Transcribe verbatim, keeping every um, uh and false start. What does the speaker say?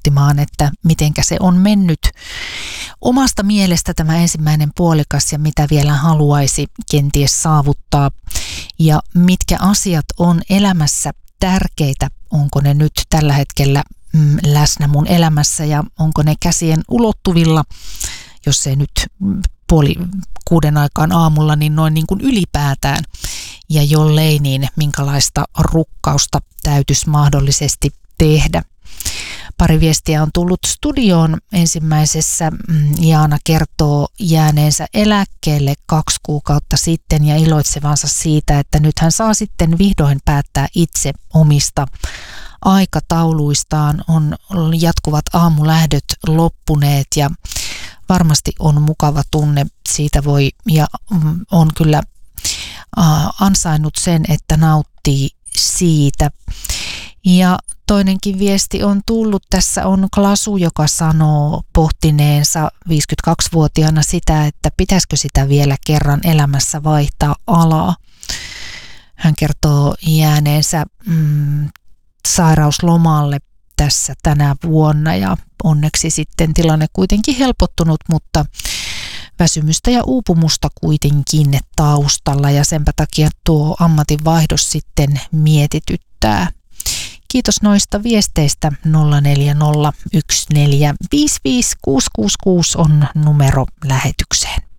pohtimaan, että mitenkä se on mennyt omasta mielestä tämä ensimmäinen puolikas ja mitä vielä haluaisi kenties saavuttaa ja mitkä asiat on elämässä tärkeitä, onko ne nyt tällä hetkellä mm, läsnä mun elämässä ja onko ne käsien ulottuvilla, jos ei nyt puoli kuuden aikaan aamulla, niin noin niin kuin ylipäätään. Ja jollei, niin minkälaista rukkausta täytyisi mahdollisesti tehdä. Pari viestiä on tullut studioon. Ensimmäisessä Jaana kertoo jääneensä eläkkeelle kaksi kuukautta sitten ja iloitsevansa siitä, että nyt hän saa sitten vihdoin päättää itse omista aikatauluistaan. On jatkuvat aamulähdöt loppuneet ja varmasti on mukava tunne. Siitä voi ja on kyllä ansainnut sen, että nauttii siitä. Ja toinenkin viesti on tullut. Tässä on Klasu, joka sanoo pohtineensa viisikymmentäkaksivuotiaana sitä, että pitäisikö sitä vielä kerran elämässä vaihtaa alaa. Hän kertoo jääneensä mm, sairauslomalle tässä tänä vuonna ja onneksi sitten tilanne kuitenkin helpottunut, mutta väsymystä ja uupumusta kuitenkin taustalla ja senpä takia tuo ammatinvaihdos sitten mietityttää. Kiitos noista viesteistä. Nolla neljä nolla yksi neljä viisi viisi kuusi kuusi kuusi on numero lähetykseen.